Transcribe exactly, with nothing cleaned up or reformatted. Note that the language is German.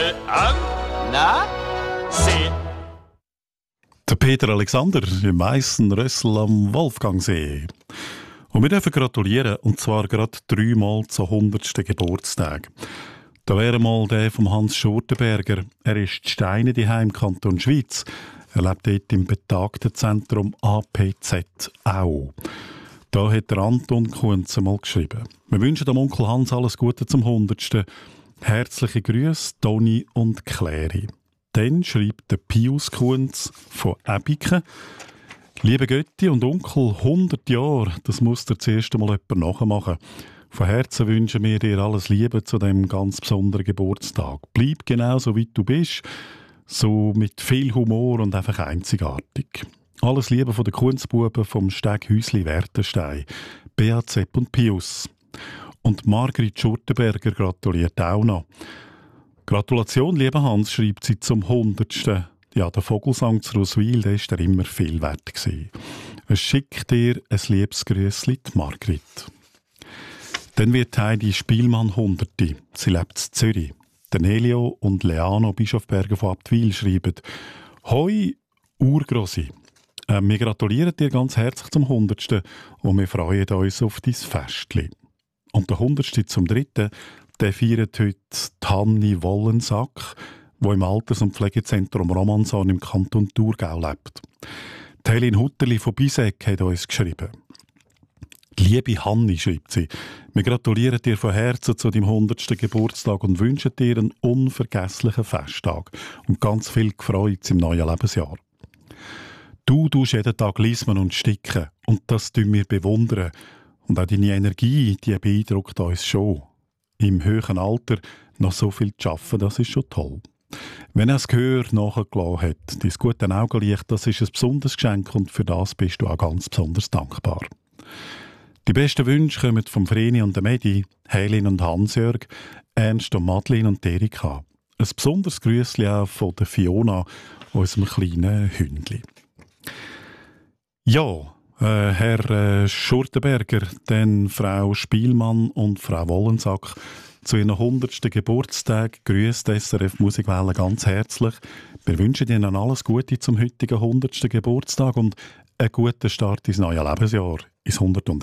an. Na, seh. Der Peter Alexander im Meissen-Rössel am Wolfgangsee. Und wir dürfen gratulieren, und zwar gerade dreimal zum hundertsten Geburtstag. Da wäre mal der von Hans Schurtenberger. Er ist in Steine daheim im Kanton Schweiz. Er lebt dort im Betagtenzentrum A P Z auch. Da hat der Anton Kunz mal geschrieben. Wir wünschen dem Onkel Hans alles Gute zum hundertsten. Herzliche Grüße, Toni und Clary. Dann schreibt der Pius Kunz von Ebiken: Liebe Götti und Onkel, hundert Jahre, das muss dir zuerst einmal jemand nachmachen. Von Herzen wünschen wir dir alles Liebe zu diesem ganz besonderen Geburtstag. Bleib genau so, wie du bist, so mit viel Humor und einfach einzigartig. Alles Liebe von den Kunzbuben vom Steg Häusli Wertenstein, B A Z und Pius. Und Margrit Schurtenberger gratuliert auch noch. Gratulation, lieber Hans, schreibt sie zum hundertsten. Ja, der Vogelsang zu Roswil, der war immer viel wert gewesen. Es schickt dir ein liebes Grüssli, die Margrit. Dann wird Heidi Spielmann hunderte. Sie lebt in Zürich. Der Nelio und Leano Bischofberger von Abtwil schreiben: Hoi, Urgrossi. Äh, wir gratulieren dir ganz herzlich zum hundertsten und wir freuen uns auf dein Festli. Und der hundertste zum dritten, der feiert heute Hanni Wollensack, die im Alters- und Pflegezentrum Romanson im Kanton Thurgau lebt. Die Helene Hutterli von Bisek hat uns geschrieben. Liebe Hanni, schreibt sie, wir gratulieren dir von Herzen zu deinem hundertsten Geburtstag und wünschen dir einen unvergesslichen Festtag und ganz viel Freude im neuen Lebensjahr. Du tust jeden Tag lismen und sticken und das tun wir bewundern. Und auch deine Energie, die beeindruckt uns schon. Im höheren Alter noch so viel zu arbeiten, das ist schon toll. Wenn er das Gehör nachgelassen hat, dein gute Augenlicht, das ist ein besonderes Geschenk und für das bist du auch ganz besonders dankbar. Die besten Wünsche kommen von Vreni und der Medi, Helin und Hans-Jörg, Ernst und Madeleine und Erika. Ein besonderes Grüßli auch von der Fiona, unserem kleinen Hündli. Ja, äh, Herr äh, Schurtenberger, dann Frau Spielmann und Frau Wollensack zu ihrem hundertsten Geburtstag. Grüßt S R F Musikwelle ganz herzlich. Wir wünschen Ihnen alles Gute zum heutigen hundertsten Geburtstag und einen guten Start ins neue Lebensjahr, ins hundert